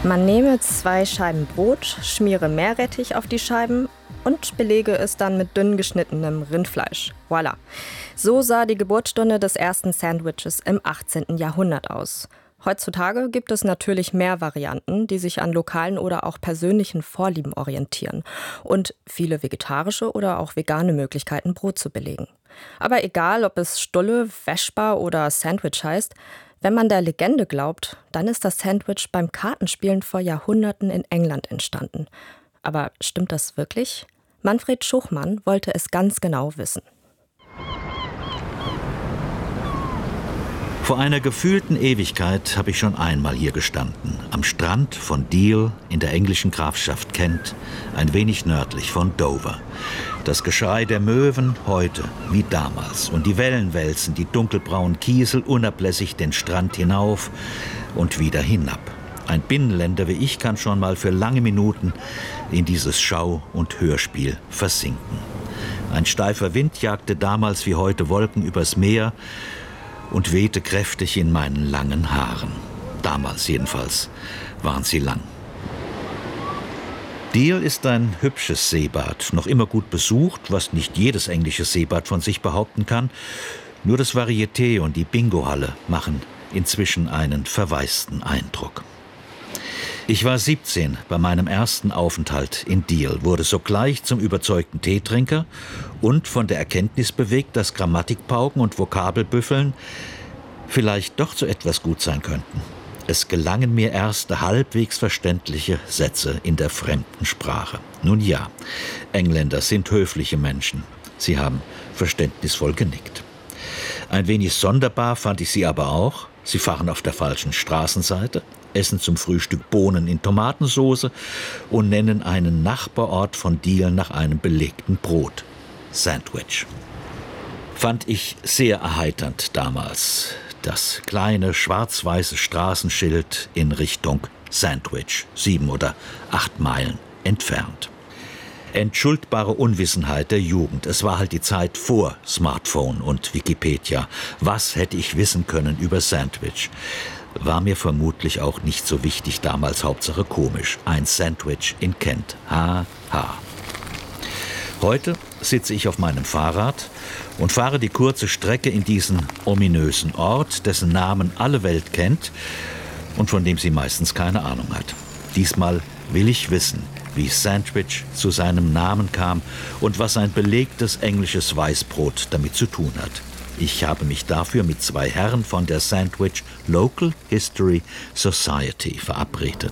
Man nehme 2 Scheiben Brot, schmiere Meerrettich auf die Scheiben und belege es dann mit dünn geschnittenem Rindfleisch. Voilà. So sah die Geburtsstunde des ersten Sandwiches im 18. Jahrhundert aus. Heutzutage gibt es natürlich mehr Varianten, die sich an lokalen oder auch persönlichen Vorlieben orientieren und viele vegetarische oder auch vegane Möglichkeiten, Brot zu belegen. Aber egal, ob es Stulle, Vesper oder Sandwich heißt, wenn man der Legende glaubt, dann ist das Sandwich beim Kartenspielen vor Jahrhunderten in England entstanden. Aber stimmt das wirklich? Manfred Schuchmann wollte es ganz genau wissen. Vor einer gefühlten Ewigkeit habe ich schon einmal hier gestanden, am Strand von Deal in der englischen Grafschaft Kent, ein wenig nördlich von Dover. Das Geschrei der Möwen heute wie damals und die Wellen wälzen die dunkelbraunen Kiesel unablässig den Strand hinauf und wieder hinab. Ein Binnenländer wie ich kann schon mal für lange Minuten in dieses Schau- und Hörspiel versinken. Ein steifer Wind jagte damals wie heute Wolken übers Meer und wehte kräftig in meinen langen Haaren. Damals jedenfalls waren sie lang. Deal ist ein hübsches Seebad, noch immer gut besucht, was nicht jedes englische Seebad von sich behaupten kann. Nur das Varieté und die Bingohalle machen inzwischen einen verwaisten Eindruck. Ich war 17 bei meinem ersten Aufenthalt in Deal, wurde sogleich zum überzeugten Teetrinker und von der Erkenntnis bewegt, dass Grammatikpauken und Vokabelbüffeln vielleicht doch zu etwas gut sein könnten. Es gelangen mir erste halbwegs verständliche Sätze in der fremden Sprache. Nun ja, Engländer sind höfliche Menschen. Sie haben verständnisvoll genickt. Ein wenig sonderbar fand ich sie aber auch. Sie fahren auf der falschen Straßenseite, essen zum Frühstück Bohnen in Tomatensauce und nennen einen Nachbarort von Deal nach einem belegten Brot. Sandwich. Fand ich sehr erheiternd damals. Das kleine schwarz-weiße Straßenschild in Richtung Sandwich, 7 oder 8 Meilen entfernt. Entschuldbare Unwissenheit der Jugend. Es war halt die Zeit vor Smartphone und Wikipedia. Was hätte ich wissen können über Sandwich? War mir vermutlich auch nicht so wichtig damals, Hauptsache komisch. Ein Sandwich in Kent. Ha, ha. Heute sitze ich auf meinem Fahrrad und fahre die kurze Strecke in diesen ominösen Ort, dessen Namen alle Welt kennt und von dem sie meistens keine Ahnung hat. Diesmal will ich wissen, wie Sandwich zu seinem Namen kam und was ein belegtes englisches Weißbrot damit zu tun hat. Ich habe mich dafür mit 2 Herren von der Sandwich Local History Society verabredet.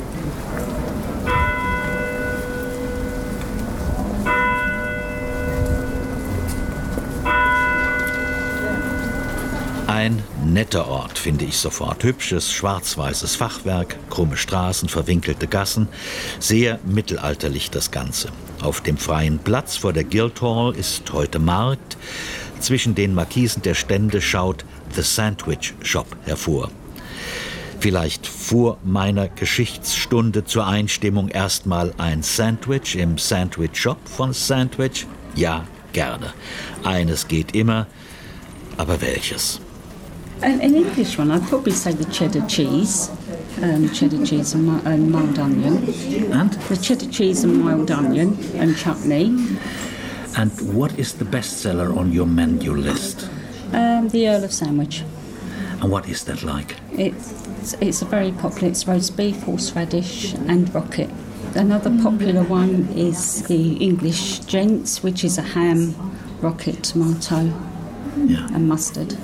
Ein netter Ort, finde ich sofort. Hübsches, schwarz-weißes Fachwerk, krumme Straßen, verwinkelte Gassen. Sehr mittelalterlich das Ganze. Auf dem freien Platz vor der Guildhall ist heute Markt. Zwischen den Markisen der Stände schaut The Sandwich Shop hervor. Vielleicht vor meiner Geschichtsstunde zur Einstimmung erstmal ein Sandwich im Sandwich Shop von Sandwich? Ja, gerne. Eines geht immer, aber welches? In English one, I'd probably say the cheddar cheese and mild onion. And? The cheddar cheese and mild onion and chutney. And what is the bestseller on your menu list? The Earl of Sandwich. And what is that like? It's a very popular. It's roast beef, horseradish, and rocket. Another popular one is the English Gents, which is a ham, rocket, tomato, and mustard.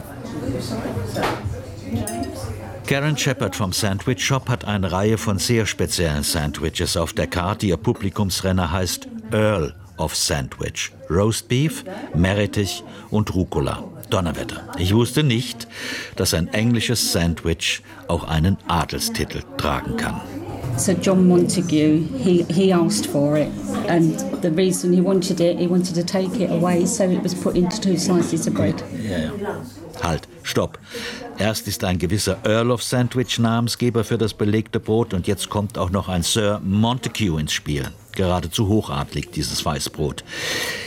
Karen Shepherd vom Sandwich Shop hat eine Reihe von sehr speziellen Sandwiches auf der Karte. Ihr Publikumsrenner heißt Earl of Sandwich. Roast Beef, Meerrettich und Rucola. Donnerwetter. Ich wusste nicht, dass ein englisches Sandwich auch einen Adelstitel tragen kann. So John Montague, he asked for it, and the reason he wanted to take it away, so it was put into 2 slices of bread. Halt, stopp. Erst ist ein gewisser Earl of Sandwich Namensgeber für das belegte Brot und jetzt kommt auch noch ein Sir Montague ins Spiel. Geradezu hochadlig, dieses Weißbrot.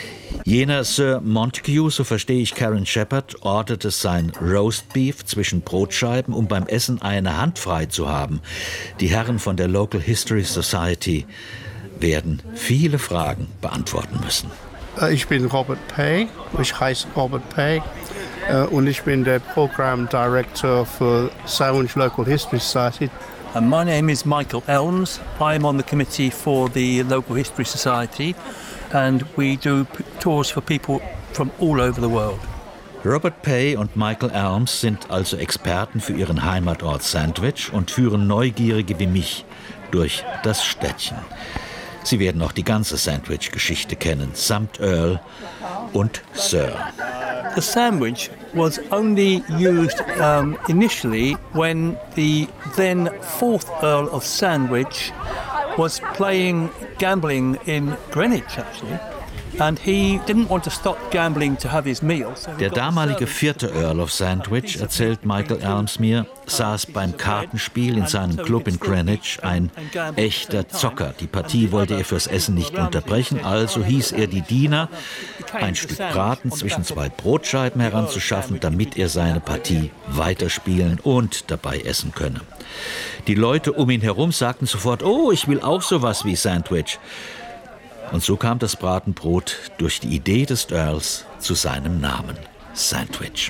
Jener Sir Montague, so verstehe ich Karen Shepherd, orderte sein Roastbeef zwischen Brotscheiben, um beim Essen eine Hand frei zu haben. Die Herren von der Local History Society werden viele Fragen beantworten müssen. Ich bin Robert Pay, ich heiße Robert Pay und ich bin der Programmdirektor für Sandwich Local History Society. And my name is Michael Elms. I'm on the committee for the Local History Society and we do tours for people from all over the world. Robert Pay und Michael Elms sind also Experten für ihren Heimatort Sandwich und führen Neugierige wie mich durch das Städtchen. Sie werden auch die ganze Sandwich-Geschichte kennen, samt Earl und Sir. The sandwich was only used initially when the then 4th Earl of Sandwich was playing gambling in Greenwich, actually. And he didn't want to stop gambling to have his meal. So der damalige 4. Earl of Sandwich, erzählt Michael Elms mir, saß beim Kartenspiel in seinem Club in Greenwich, ein echter Zocker. Die Partie wollte er fürs Essen nicht unterbrechen, also hieß er die Diener, ein Stück Braten zwischen 2 Brotscheiben heranzuschaffen, damit er seine Partie weiterspielen und dabei essen könne. Die Leute um ihn herum sagten sofort, oh, ich will auch sowas wie Sandwich. Und so kam das Bratenbrot durch die Idee des Earls zu seinem Namen, Sandwich.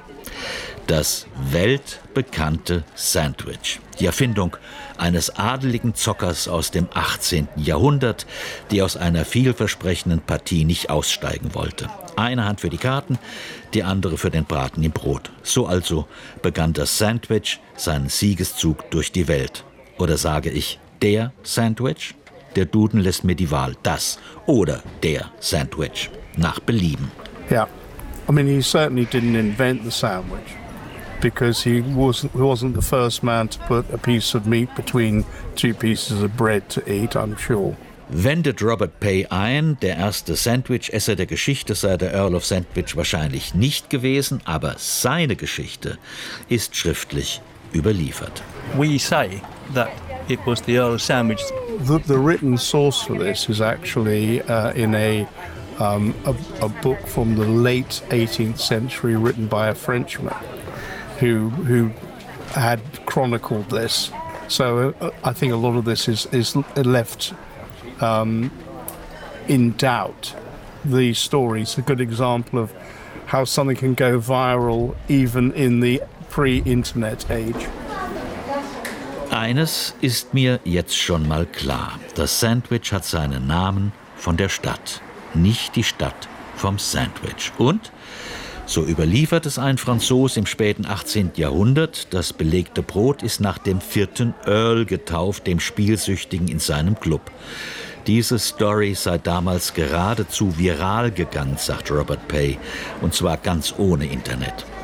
Das weltbekannte Sandwich, die Erfindung eines adeligen Zockers aus dem 18. Jahrhundert, der aus einer vielversprechenden Partie nicht aussteigen wollte. Eine Hand für die Karten, die andere für den Braten im Brot. So also begann das Sandwich seinen Siegeszug durch die Welt. Oder sage ich, der Sandwich? Der Duden lässt mir die Wahl, das oder der Sandwich, nach Belieben. Yeah, I mean, he certainly didn't invent the sandwich because he wasn't the first man to put a piece of meat between 2 pieces of bread to eat, I'm sure. Wendet Robert Pay ein, der erste Sandwich-Esser der Geschichte sei der Earl of Sandwich wahrscheinlich nicht gewesen, aber seine Geschichte ist schriftlich überliefert. We say that it was the Earl of Sandwich. The written source for this is actually in a book from the late 18th century written by a Frenchman who had chronicled this. So I think a lot of this is left in doubt. The story is a good example of how something can go viral even in the pre-internet age. Eines ist mir jetzt schon mal klar. Das Sandwich hat seinen Namen von der Stadt, nicht die Stadt vom Sandwich. Und, so überliefert es ein Franzos im späten 18. Jahrhundert, das belegte Brot ist nach dem 4. Earl getauft, dem Spielsüchtigen in seinem Club. Diese Story sei damals geradezu viral gegangen, sagt Robert Pay, und zwar ganz ohne Internet.